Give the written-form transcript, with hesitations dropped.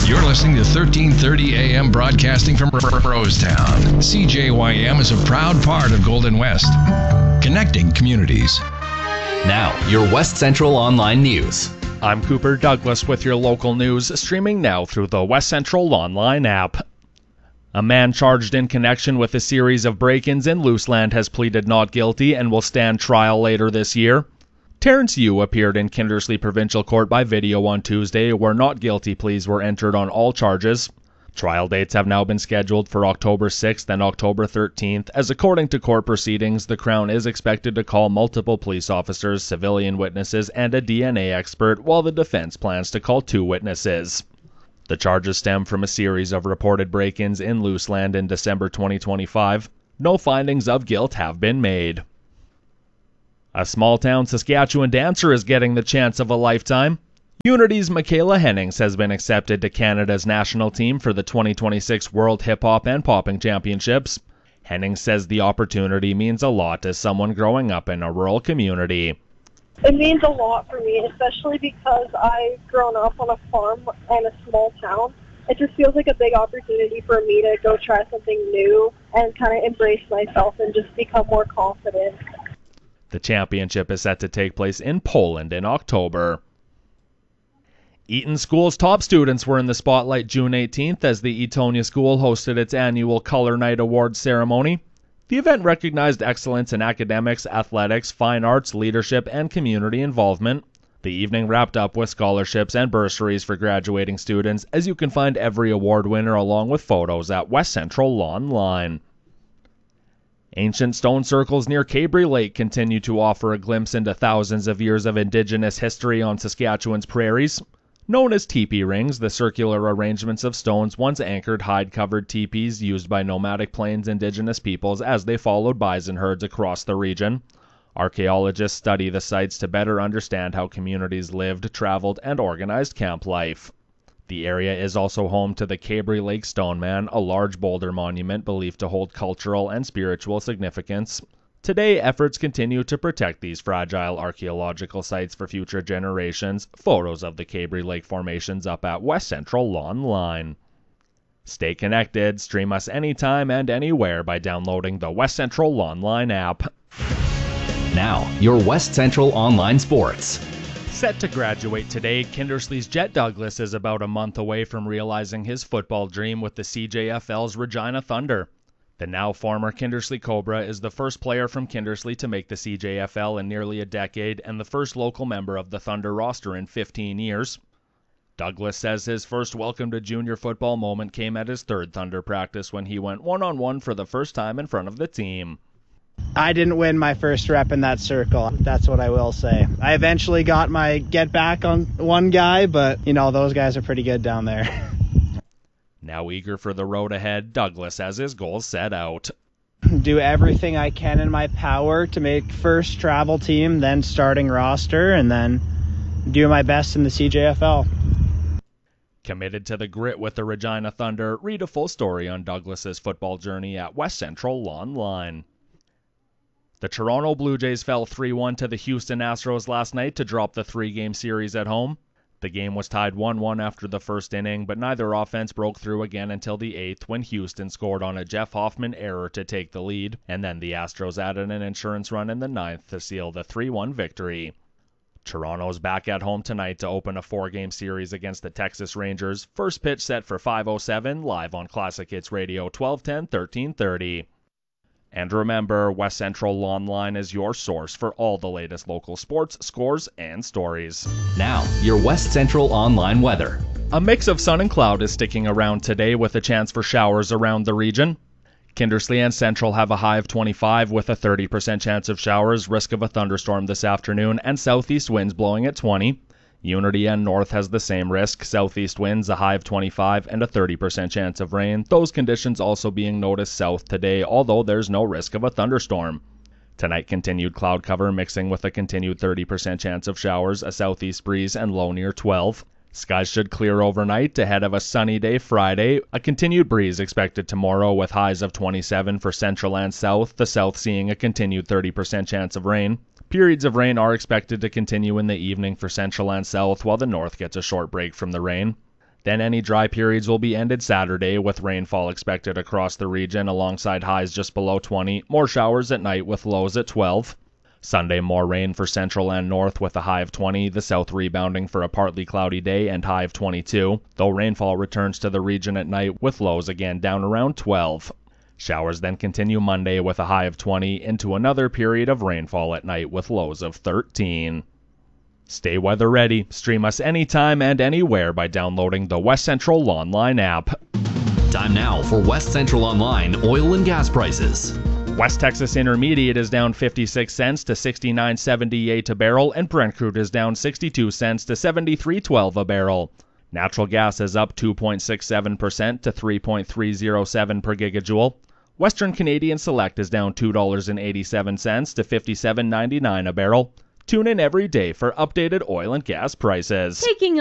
You're listening to 1330 AM broadcasting from Rosetown. CJYM is a proud part of Golden West, connecting communities. Now, your West Central Online News. I'm Cooper Douglas with your local news, streaming now through the West Central Online app. A man charged in connection with a series of break-ins in Luseland has pleaded not guilty and will stand trial later this year. Terrence Yu appeared in Kindersley Provincial Court by video on Tuesday, where not guilty pleas were entered on all charges. Trial dates have now been scheduled for October 6th and October 13th, as according to court proceedings, the Crown is expected to call multiple police officers, civilian witnesses, and a DNA expert, while the defense plans to call 2 witnesses. The charges stem from a series of reported break-ins in Luseland in December 2025. No findings of guilt have been made. A small-town Saskatchewan dancer is getting the chance of a lifetime. Unity's Michaela Hennings has been accepted to Canada's national team for the 2026 World Hip Hop and Popping Championships. Hennings says the opportunity means a lot as someone growing up in a rural community. It means a lot for me, especially because I've grown up on a farm in a small town. It just feels like a big opportunity for me to go try something new and kind of embrace myself and just become more confident. The championship is set to take place in Poland in October. Eaton School's top students were in the spotlight June 18th as the Eatonia School hosted its annual Color Night Awards ceremony. The event recognized excellence in academics, athletics, fine arts, leadership, and community involvement. The evening wrapped up with scholarships and bursaries for graduating students, as you can find every award winner along with photos at West Central Online. Ancient stone circles near Cabri Lake continue to offer a glimpse into thousands of years of Indigenous history on Saskatchewan's prairies. Known as teepee rings, the circular arrangements of stones once anchored hide-covered teepees used by nomadic Plains Indigenous peoples as they followed bison herds across the region. Archaeologists study the sites to better understand how communities lived, traveled, and organized camp life. The area is also home to the Cabri Lake Stoneman, a large boulder monument believed to hold cultural and spiritual significance. Today, efforts continue to protect these fragile archaeological sites for future generations. Photos of the Cabri Lake formations up at West Central Online. Stay connected, stream us anytime and anywhere by downloading the West Central Online app. Now, your West Central Online Sports. Set to graduate today, Kindersley's Jet Douglas is about a month away from realizing his football dream with the CJFL's Regina Thunder. The now former Kindersley Cobra is the first player from Kindersley to make the CJFL in nearly a decade and the first local member of the Thunder roster in 15 years. Douglas says his first welcome to junior football moment came at his third Thunder practice when he went one-on-one for the first time in front of the team. I didn't win my first rep in that circle. That's what I will say. I eventually got my get back on one guy, but, those guys are pretty good down there. Now eager for the road ahead, Douglas has his goals set out. Do everything I can in my power to make first travel team, then starting roster, and then do my best in the CJFL. Committed to the grit with the Regina Thunder, read a full story on Douglas's football journey at West Central Online. The Toronto Blue Jays fell 3-1 to the Houston Astros last night to drop the 3-game series at home. The game was tied 1-1 after the first inning, but neither offense broke through again until the 8th when Houston scored on a Jeff Hoffman error to take the lead, and then the Astros added an insurance run in the 9th to seal the 3-1 victory. Toronto's back at home tonight to open a 4-game series against the Texas Rangers. First pitch set for 5:07, live on Classic Hits Radio 1210, 1330. And remember, West Central Online is your source for all the latest local sports, scores, and stories. Now, your West Central Online weather. A mix of sun and cloud is sticking around today with a chance for showers around the region. Kindersley and Central have a high of 25 with a 30% chance of showers, risk of a thunderstorm this afternoon, and southeast winds blowing at 20. Unity and North has the same risk, southeast winds, a high of 25, and a 30% chance of rain. Those conditions also being noticed south today, although there's no risk of a thunderstorm. Tonight, continued cloud cover mixing with a continued 30% chance of showers, a southeast breeze, and low near 12. Skies should clear overnight ahead of a sunny day Friday. A continued breeze expected tomorrow with highs of 27 for central and south, the south seeing a continued 30% chance of rain. Periods of rain are expected to continue in the evening for central and south, while the north gets a short break from the rain. Then any dry periods will be ended Saturday, with rainfall expected across the region alongside highs just below 20, more showers at night with lows at 12. Sunday, more rain for central and north with a high of 20, the south rebounding for a partly cloudy day and high of 22, though rainfall returns to the region at night with lows again down around 12. Showers then continue Monday with a high of 20 into another period of rainfall at night with lows of 13. Stay weather ready. Stream us anytime and anywhere by downloading the West Central Online app. Time now for West Central Online oil and gas prices. West Texas Intermediate is down 56 cents to 69.78 a barrel, and Brent crude is down 62 cents to 73.12 a barrel. Natural gas is up 2.67% to 3.307 per gigajoule. Western Canadian Select is down $2.87 to 57.99 a barrel. Tune in every day for updated oil and gas prices. Taking